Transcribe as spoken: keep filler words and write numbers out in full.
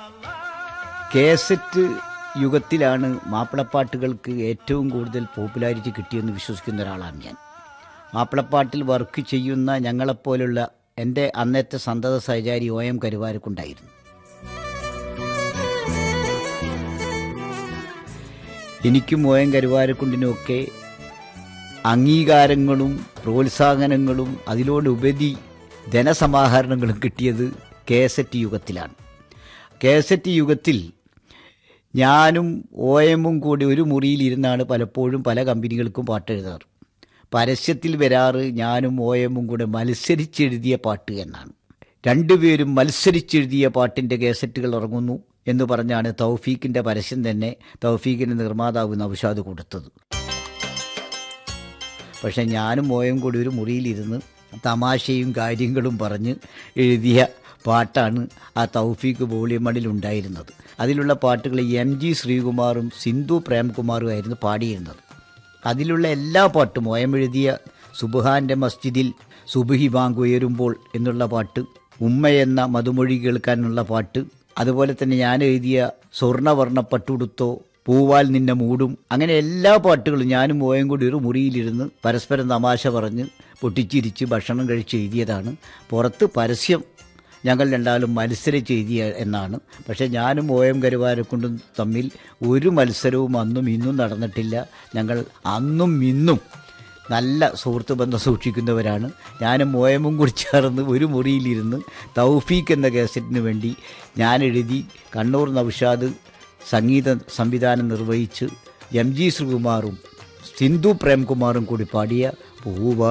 Cassette യുഗത്തിലാണ് മാപ്പിളപ്പാട്ടുകൾക്ക് ഏറ്റവും കൂടുതൽ popularity കിട്ടിയെന്ന് വിശ്വസിക്കുന്ന ഒരാളാണ് ഞാൻ. മാപ്പിളപ്പാട്ടിൽ വർക്ക് ചെയ്യുന്ന ഞങ്ങളെപ്പോലുള്ള എൻ്റെ അന്നത്തെ സന്തത സഹചാരി ഒ എം കരുവാരക്കുണ്ടായിരുന്നു. എനിക്കും ഒ എം കരുവാരക്കുണ്ടിനുമൊക്കെ അംഗീകാരങ്ങളും പ്രോത്സാഹനങ്ങളും അതിലോടുപരി ധനസമാഹരണങ്ങളും കിട്ടിയത് കേസറ്റ് യുഗത്തിലാണ്. കേസറ്റ് യുഗത്തിൽ ഞാനും ഒ എമ്മും കൂടി ഒരു മുറിയിലിരുന്നാണ് പലപ്പോഴും പല കമ്പനികൾക്കും പാട്ടെഴുതാറ്. പരസ്യത്തിൽ വരാറ് ഞാനും ഒ എമ്മും കൂടെ മത്സരിച്ചെഴുതിയ പാട്ട് എന്നാണ്. രണ്ടുപേരും മത്സരിച്ചെഴുതിയ പാട്ടിൻ്റെ കേസറ്റുകൾ ഇറങ്ങുന്നു എന്ന് പറഞ്ഞാണ് തൗഫീഖിൻ്റെ പരസ്യം തന്നെ തൗഫീഖിൻ്റെ നിർമ്മാതാവ് നൗഷാദ് കൊടുത്തത്. പക്ഷെ ഞാനും ഒ എം കൂടി ഒരു മുറിയിലിരുന്ന് തമാശയും കാര്യങ്ങളും പറഞ്ഞ് എഴുതിയ പാട്ടാണ് ആ തൗഫീഖ് വോളിയം ഉണ്ടായിരുന്നത്. അതിലുള്ള പാട്ടുകൾ എം ജി ശ്രീകുമാറും സിന്ധു പ്രേംകുമാറും ആയിരുന്നു പാടിയിരുന്നത്. അതിലുള്ള എല്ലാ പാട്ടും ഒ എം എഴുതിയ സുബ്ഹാൻ്റെ മസ്ജിദിൽ സുബ്ഹി ബാങ്ക് ഉയരുമ്പോൾ എന്നുള്ള പാട്ട്, ഉമ്മയെന്ന മധുമൊഴി കേൾക്കാനുള്ള പാട്ട്, അതുപോലെ തന്നെ ഞാൻ എഴുതിയ സ്വർണ്ണവർണ്ണ പട്ടുടുത്തോ, പൂവാൽ നിന്നെ മൂടും, അങ്ങനെ എല്ലാ പാട്ടുകളും ഞാനും ഓയും കൂടി ഒരു മുറിയിലിരുന്ന് പരസ്പരം തമാശ പറഞ്ഞ് പൊട്ടിച്ചിരിച്ച് ഭക്ഷണം കഴിച്ച് എഴുതിയതാണ്. പുറത്ത് പരസ്യം ഞങ്ങൾ രണ്ടാളും മത്സരിച്ച് എഴുതിയ എന്നാണ്. പക്ഷേ ഞാനും ഒ എം കരുവാരക്കുണ്ടും തമ്മിൽ ഒരു മത്സരവും അന്നും ഇന്നും നടന്നിട്ടില്ല. ഞങ്ങൾ അന്നും ഇന്നും നല്ല സുഹൃത്ത് ബന്ധം സൂക്ഷിക്കുന്നവരാണ്. ഞാനും ഒ എമ്മും കൂടി ചേർന്ന് ഒരു മുറിയിലിരുന്ന് തൗഫീഖ് എന്ന കേസറ്റിന് വേണ്ടി ഞാൻ എഴുതി, കണ്ണൂർ നൗഷാദ് സംഗീത സംവിധാനം നിർവഹിച്ച് എം ജി ശ്രീകുമാറും സിന്ധു പ്രേംകുമാറും കൂടി പാടിയ പൂവ